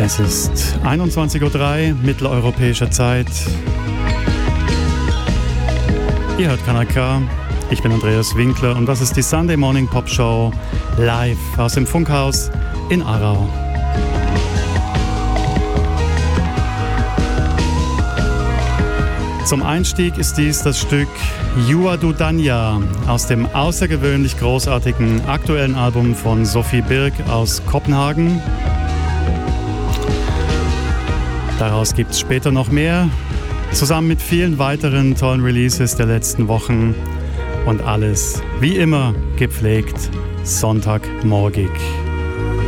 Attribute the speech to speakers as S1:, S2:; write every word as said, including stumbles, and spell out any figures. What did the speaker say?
S1: Es ist einundzwanzig Uhr drei mitteleuropäischer Zeit. Ihr hört Kanal K. Ich bin Andreas Winkler und das ist die Sunday Morning Pop Show live aus dem Funkhaus in Aarau. Zum Einstieg ist dies das Stück Jua du Danja aus dem außergewöhnlich großartigen aktuellen Album von Sophie Birk aus Kopenhagen. Daraus gibt es später noch mehr, zusammen mit vielen weiteren tollen Releases der letzten Wochen und alles, wie immer, gepflegt Sonntagmorgig.